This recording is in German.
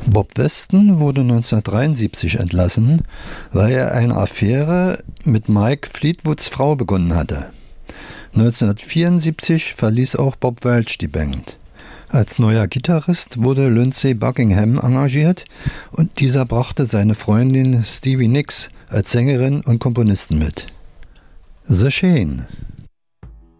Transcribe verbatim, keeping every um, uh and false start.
Bob Weston wurde neunzehnhundertdreiundsiebzig entlassen, weil er eine Affäre mit Mike Fleetwoods Frau begonnen hatte. neunzehnhundertvierundsiebzig verließ auch Bob Welch die Band. Als neuer Gitarrist wurde Lindsey Buckingham engagiert und dieser brachte seine Freundin Stevie Nicks als Sängerin und Komponistin mit. The Shane.